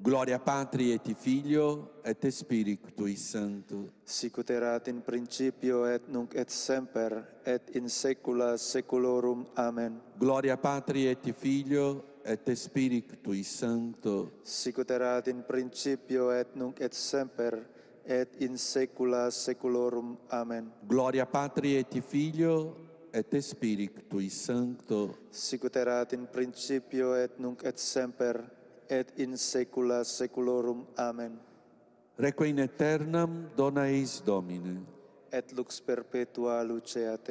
Gloria Patri et Filio et Spiritui Sancto. Sicut erat in principio et nunc et semper et in saecula saeculorum. Amen. Gloria Patri et Filio et Spiritui Sancto. Sicut erat in principio et nunc et semper et in saecula saeculorum. Amen. Gloria Patri et Filio et Spiritui Sancto. Sicut erat in principio et nunc et semper et in saecula saeculorum. Amen. Requiem in aeternam dona eis Domine. Et lux perpetua luceat